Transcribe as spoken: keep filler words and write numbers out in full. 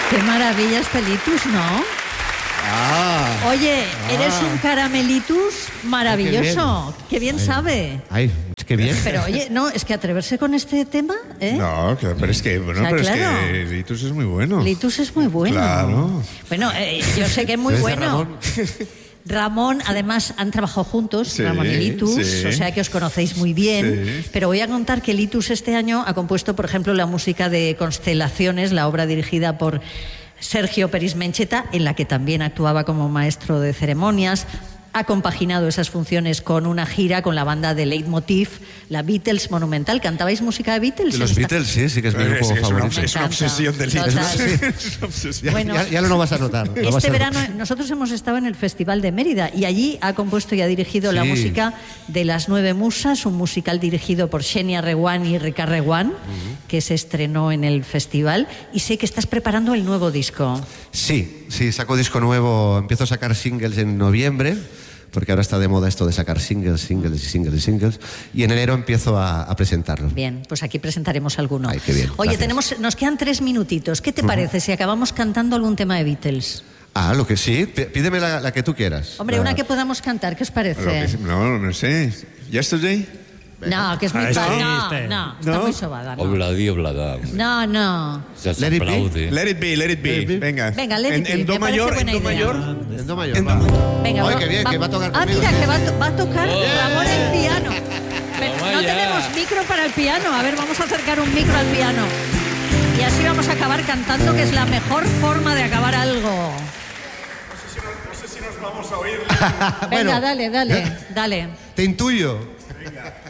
Qué maravilla este Litus, ¿no? Ah, Oye, eres ah. un caramelitus maravilloso. Qué bien, Ay, sabe. Ay, qué bien. Pero oye, no, es que atreverse con este tema, ¿eh? No, que- pero es que, bueno, O sea, pero claro. es que Litus es muy bueno. Litus es muy bueno. Claro. Bueno, eh, yo sé que es muy ¿Ves, bueno. Ramón? Ramón, además, han trabajado juntos, Sí, Ramón y Litus, sí. o sea que os conocéis muy bien. Sí. Pero voy a contar que Litus este año ha compuesto, por ejemplo, la música de Constelaciones, la obra dirigida por Sergio Peris Mencheta, en la que también actuaba como maestro de ceremonias. Ha compaginado esas funciones con una gira con la banda de Leitmotiv, la Beatles Monumental. ¿Cantabais música de Beatles? De los en esta- Beatles, sí, sí que es mi Es, grupo es una, favorito. es una Me encanta. obsesión de Litus. Total. Es una obsesión. Ya, Bueno. ya, ya lo vas a notar. lo vas Este a verano notar. nosotros hemos estado en el Festival de Mérida y allí ha compuesto y ha dirigido la Sí. música de Las Nueve Musas, un musical dirigido por Xenia Reguant y Ricard Reguant, que se estrenó en el festival. Y sé que estás preparando el nuevo disco. Sí, sí, saco disco nuevo, empiezo a sacar singles en noviembre, porque ahora está de moda esto de sacar singles, singles y singles y singles, y en enero empiezo a, a presentarlos. Bien, pues aquí presentaremos alguno. Ay, qué bien, Oye, gracias. tenemos, nos quedan tres minutitos. ¿Qué te parece si acabamos cantando algún tema de Beatles? Ah, lo que sí, p- pídeme la, la que tú quieras. Hombre, La- una que podamos cantar, ¿qué os Lo parece? que- no, no sé. ¿Yesterday? No, que es muy Ah, fácil. sí, No, este. no, está ¿No? muy sobada. No, Obladí, obladá. no. no. Ya se Let it be. aplaude. Let it be, let it be. Let it be. Venga. Venga, let en, it be, en do me parece mayor, buena en do idea. mayor. En do mayor, En va. do- Venga, Ay, va- qué bien, va- que va a tocar Ah, conmigo. mira, que va, a to- va a tocar Oh. Ramón el piano. Pero Toma no ya. tenemos micro para el piano. A ver, vamos a acercar un micro al piano. Y así vamos a acabar cantando, que es la mejor forma de acabar algo. No sé si nos vamos a oír. Venga, Bueno. dale, dale, dale. Te intuyo.